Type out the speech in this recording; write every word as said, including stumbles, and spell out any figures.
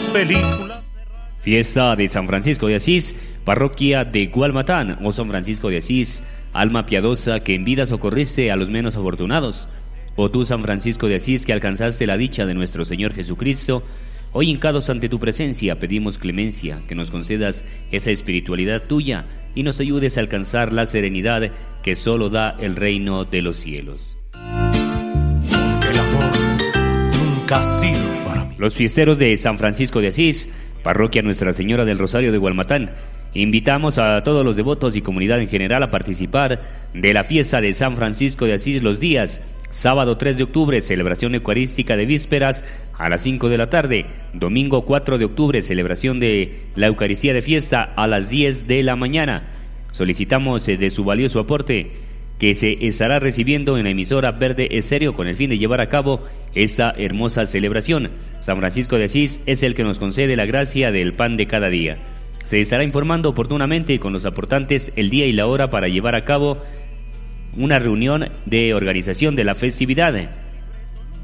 películas. Fiesta de San Francisco de Asís, parroquia de Gualmatán. Oh San Francisco de Asís, alma piadosa que en vida socorriste a los menos afortunados. Oh tú San Francisco de Asís que alcanzaste la dicha de nuestro Señor Jesucristo, hoy hincados ante tu presencia pedimos clemencia, que nos concedas esa espiritualidad tuya y nos ayudes a alcanzar la serenidad que solo da el reino de los cielos. Porque el amor nunca ha sido para mí. Los fiesteros de San Francisco de Asís, parroquia Nuestra Señora del Rosario de Gualmatán, invitamos a todos los devotos y comunidad en general a participar de la fiesta de San Francisco de Asís los días sábado tres de octubre, celebración eucarística de vísperas a las cinco de la tarde, domingo cuatro de octubre, celebración de la Eucaristía de fiesta a las diez de la mañana. Solicitamos de su valioso aporte que se estará recibiendo en la emisora Verde Estéreo con el fin de llevar a cabo esa hermosa celebración. San Francisco de Asís es el que nos concede la gracia del pan de cada día. Se estará informando oportunamente con los aportantes el día y la hora para llevar a cabo una reunión de organización de la festividad.